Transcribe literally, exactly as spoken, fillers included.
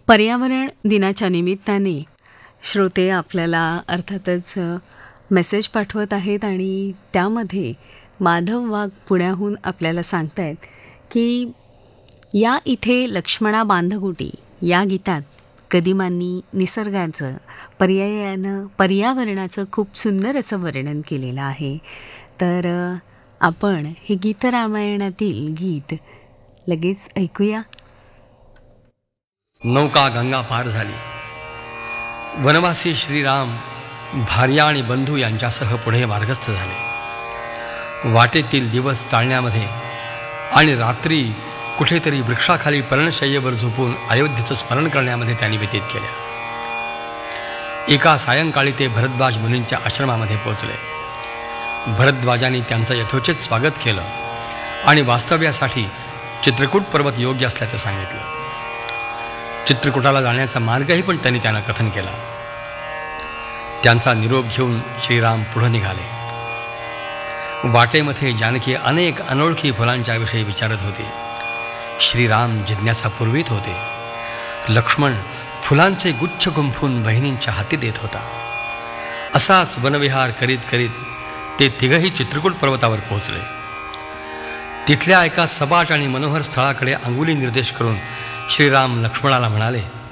पर्यावरण दिनाच्या निमित्ताने श्रोते आपल्याला अर्थातच मेसेज पाठवत आहेत आणि त्यामध्ये माधव वाघ पुण्याहून आपल्याला सांगत आहेत की या इथे लक्ष्मणा बांधगुटी या गीतात कदिमांनी निसर्गाचं पर्यायानं पर्यावरणाचं खूप सुंदर असं वर्णन केलेलं आहे. तर आपण हे गीतरामायणातील गीत लगेच ऐकूया. नौका गंगा पार झाली. वनवासी श्रीराम भार्या आणि बंधू यांच्यासह पुढे मार्गस्थ झाले. वाटेतील दिवस चालण्यामध्ये आणि रात्री कुठेतरी वृक्षाखाली पर्णशय्येवर झोपून अयोध्येचं स्मरण करण्यामध्ये त्यांनी व्यतीत केल्या. एका सायंकाळी ते भरद्वाज मुनींच्या आश्रमामध्ये पोहोचले. भरद्वाजांनी त्यांचं यथोचित स्वागत केलं आणि वास्तव्यासाठी चित्रकूट पर्वत योग्य असल्याचं सांगितलं. चित्रकूटाला जाण्याचा मार्गही पण त्यांनी त्यांना कथन केला. त्यांचा निरोप घेऊन श्रीराम पुढे निघाले. वाटेमध्ये जानकी अनेक अनोळखी फुलांच्या विषयी विचारत होती. श्रीराम जिज्ञासा पुरवीत होते. लक्ष्मण फुलांचे गुच्छ गुंफून बहिणींच्या हाती देत होता. असाच वनविहार करीत करीत ते तिघही चित्रकूट पर्वतावर पोहोचले. तिथल्या एका सपाट आणि मनोहर स्थळाकडे अंगुली निर्देश करून श्रीराम लक्ष्मणाला म्हणाले,